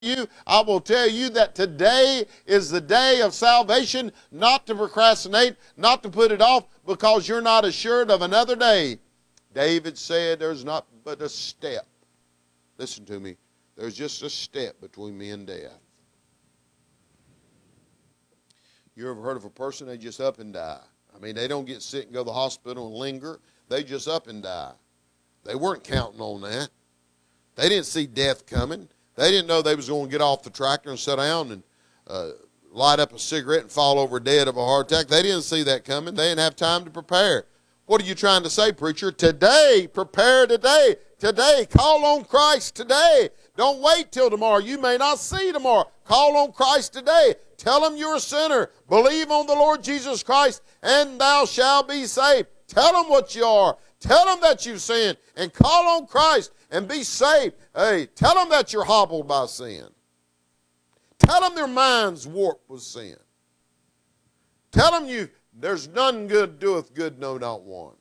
you, I will tell you that today is the day of salvation, not to procrastinate, not to put it off, because you're not assured of another day. David said, there's not but a step. Listen to me. There's just a step between me and death. You ever heard of a person, they just up and die? I mean, they don't get sick and go to the hospital and linger. They just up and die. They weren't counting on that. They didn't see death coming. They didn't know they was going to get off the tractor and sit down and light up a cigarette and fall over dead of a heart attack. They didn't see that coming. They didn't have time to prepare. What are you trying to say, preacher? Today, prepare today. Today, call on Christ today. Don't wait till tomorrow. You may not see tomorrow. Call on Christ today. Tell him you're a sinner. Believe on the Lord Jesus Christ, and thou shalt be saved. Tell them what you are. Tell them that you've sinned, and call on Christ and be saved. Hey, tell them that you're hobbled by sin. Tell them their mind's warped with sin. Tell them there's none good doeth good, no, not one.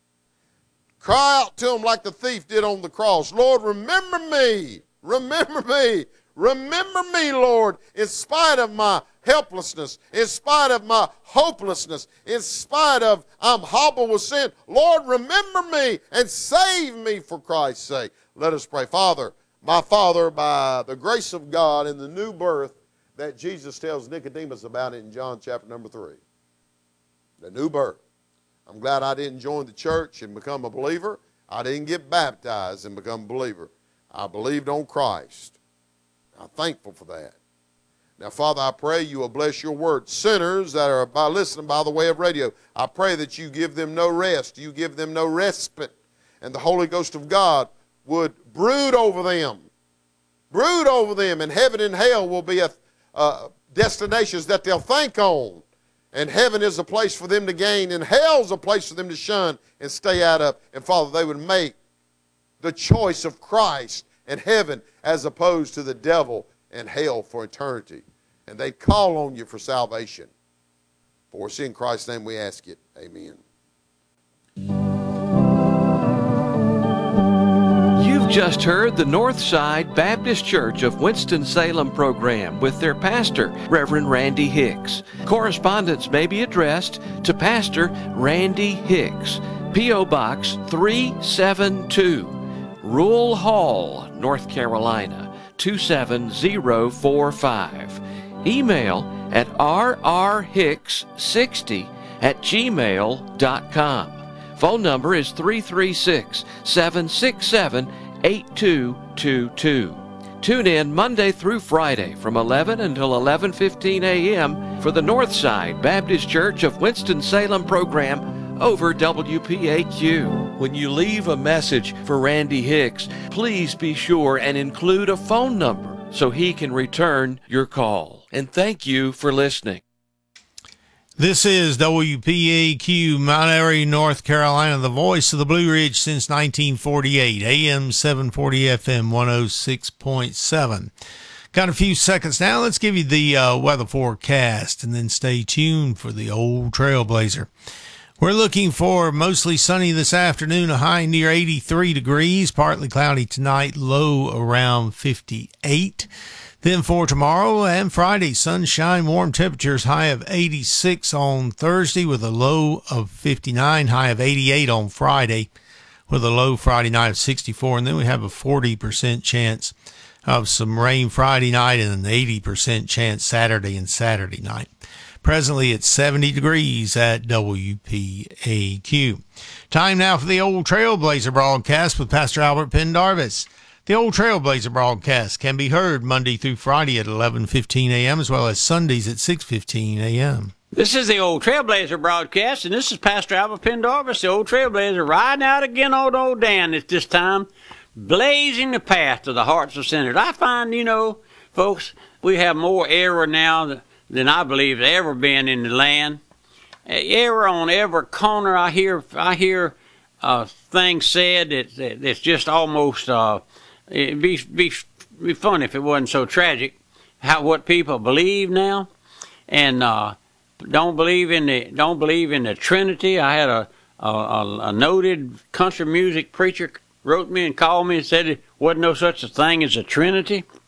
Cry out to them like the thief did on the cross. Lord, remember me. Remember me. Remember me, Lord, in spite of my helplessness, in spite of my hopelessness, in spite of I'm hobbled with sin. Lord, remember me and save me for Christ's sake. Let us pray. Father, my Father, by the grace of God in the new birth that Jesus tells Nicodemus about in John chapter number 3, the new birth. I'm glad I didn't join the church and become a believer. I didn't get baptized and become a believer. I believed on Christ. I'm thankful for that. Now, Father, I pray you will bless your word. Sinners that are listening by the way of radio, I pray that you give them no rest. You give them no respite. And the Holy Ghost of God would brood over them. Brood over them. And heaven and hell will be destinations that they'll think on. And heaven is a place for them to gain, and hell's a place for them to shun and stay out of. And, Father, they would make the choice of Christ and heaven as opposed to the devil and hell for eternity. And they call on you for salvation. For it's in Christ's name we ask it. Amen. You've just heard the Northside Baptist Church of Winston-Salem program with their pastor, Reverend Randy Hicks. Correspondence may be addressed to Pastor Randy Hicks, P.O. Box 372, Rule Hall, North Carolina, 27045. Email at rrhicks60@gmail.com. Phone number is 336-767-8222. Tune in Monday through Friday from 11 until 11:15 a.m. for the Northside Baptist Church of Winston-Salem program over WPAQ. When you leave a message for Randy Hicks, please be sure and include a phone number so he can return your call. And thank you for listening. This is WPAQ, Mount Airy, North Carolina, the voice of the Blue Ridge since 1948, AM 740, FM 106.7. Got a few seconds now. Let's give you the weather forecast and then stay tuned for the old Trailblazer. We're looking for mostly sunny this afternoon, a high near 83 degrees, partly cloudy tonight, low around 58. Then for tomorrow and Friday, sunshine, warm temperatures, high of 86 on Thursday with a low of 59, high of 88 on Friday with a low Friday night of 64. And then we have a 40% chance of some rain Friday night and an 80% chance Saturday and Saturday night. Presently it's 70 degrees at WPAQ. Time now for the Old Trailblazer broadcast with Pastor Albert Pendarvis. The Old Trailblazer broadcast can be heard Monday through Friday at 11:15 a.m. as well as Sundays at 6:15 a.m. This is the Old Trailblazer broadcast, and this is Pastor Albert Pendarvis, the Old Trailblazer, riding out again on Old Dan at this time, blazing the path to the hearts of sinners. I find, folks, we have more error now than I believe has ever been in the land. Error on every corner. I hear things said that's just almost it'd be fun if it wasn't so tragic. What people believe now, and don't believe in the Trinity. I had a noted country music preacher wrote me and called me and said it wasn't no such a thing as a Trinity.